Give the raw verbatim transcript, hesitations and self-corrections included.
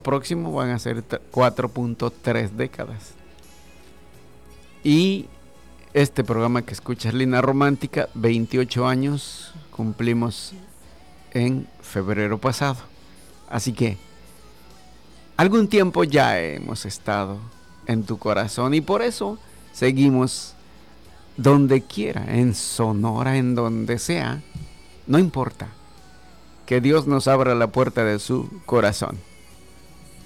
próximo van a ser cuatro punto tres décadas. Y este programa que escuchas, Línea Romántica, veintiocho años cumplimos en febrero pasado. Así que algún tiempo ya hemos estado en tu corazón y por eso seguimos donde quiera, en Sonora, en donde sea, no importa. Que Dios nos abra la puerta de su corazón.